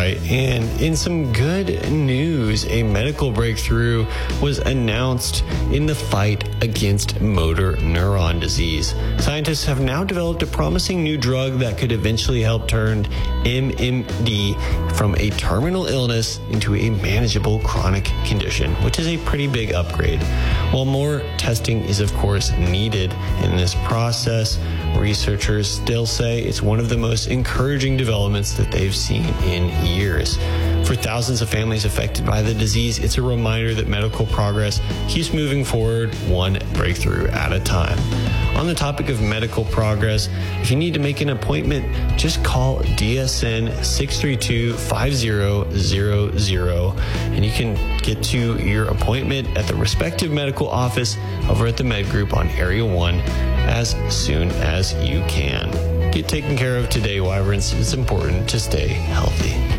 right. And in some good news, a medical breakthrough was announced in the fight against motor neuron disease. Scientists have now developed a promising new drug that could eventually help turn MMD from a terminal illness into a manageable chronic condition, which is a pretty big upgrade. While more testing is, of course, needed in this process, researchers still say it's one of the most encouraging developments that they've seen in years. For thousands of families affected by the disease, it's a reminder that medical progress keeps moving forward one breakthrough at a time. On the topic of medical progress, if you need to make an appointment, just call DSN 632-5000 and you can get to your appointment at the respective medical office over at the Med Group on Area 1 as soon as you can. Get taken care of today, Wyverns. It's important to stay healthy.